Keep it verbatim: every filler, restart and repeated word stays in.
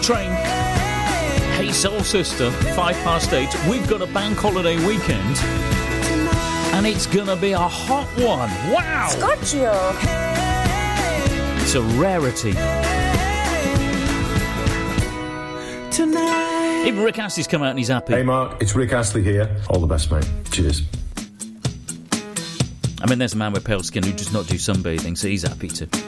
Train. Hey Soul Sister, five past eight. We've got a bank holiday weekend, and it's gonna be a hot one. Wow! Scorchio. It's a rarity. Tonight. Even Rick Astley's come out and he's happy. Hey Mark, it's Rick Astley here. All the best, mate. Cheers. I mean, there's a man with pale skin who does not do sunbathing, so he's happy too.